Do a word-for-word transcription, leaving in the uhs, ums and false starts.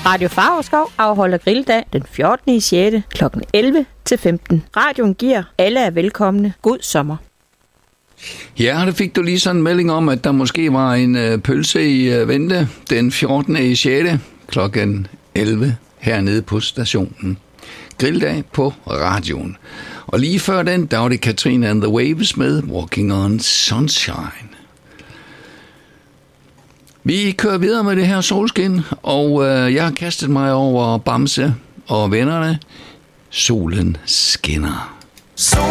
Radio Favreskov afholder grilldag den fjortende sjette klokken elleve til femten. Radioen giver. Alle er velkomne. God sommer. Ja, der fik du lige sådan en melding om, at der måske var en øh, pølse i øh, vente den fjortende sjette klokken elleve hernede på stationen. Grilldag på radioen. Og lige før den, der var det Katrina and the Waves med Walking on Sunshine. Vi kører videre med det her solskin, og øh, jeg har kastet mig over Bamse og vennerne. Solen skinner.